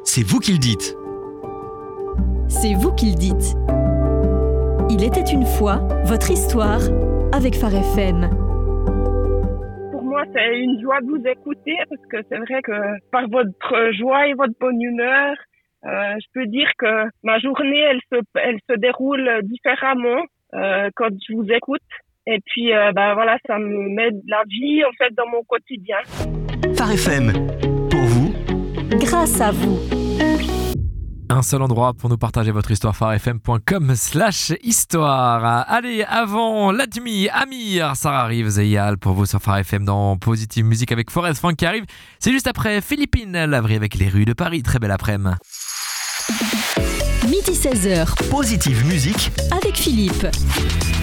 c'est vous qui le dites. C'est vous qui le dites. Il était une fois votre histoire avec Phare FM. Pour moi, c'est une joie de vous écouter parce que c'est vrai que par votre joie et votre bonne humeur, je peux dire que ma journée, elle se déroule différemment quand je vous écoute. Et puis, voilà, ça me met de la vie en fait dans mon quotidien. Phare FM, pour vous, Grâce à vous. Un seul endroit pour nous partager votre histoire, pharefm.com/histoire. Allez, avant l'Admi, Amir, Sarah Reeves et Yal pour vous sur Phare FM dans Positive Musique avec Forest Frank qui arrive. C'est juste après Philippine, Lavry avec les rues de Paris. Très belle après-midi. Midi 16h Positive Musique avec Philippe.